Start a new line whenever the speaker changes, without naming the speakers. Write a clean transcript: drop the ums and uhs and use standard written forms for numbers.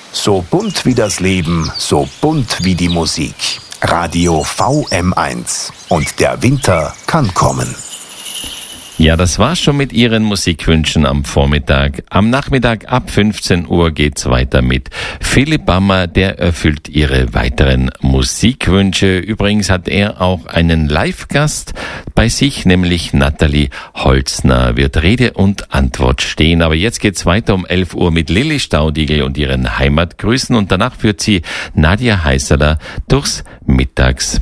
So bunt wie das Leben, so bunt wie die Musik. Radio VM1. Und der Winter kann kommen.
Ja, das war's schon mit Ihren Musikwünschen am Vormittag. Am Nachmittag ab 15 Uhr geht's weiter mit Philipp Bammer, der erfüllt Ihre weiteren Musikwünsche. Übrigens hat er auch einen Live-Gast bei sich, nämlich Nathalie Holzner, wird Rede und Antwort stehen. Aber jetzt geht's weiter um 11 Uhr mit Lilly Staudigl und ihren Heimatgrüßen und danach führt sie Nadja Heißerler durchs Mittags